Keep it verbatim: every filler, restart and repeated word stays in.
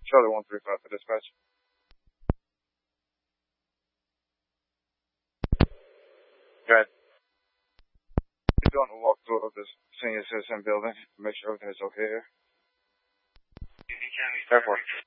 Charlie one three five for dispatch. Go ahead. We're doing a walkthrough of this senior citizen building. Make sure everything is okay here. Airport.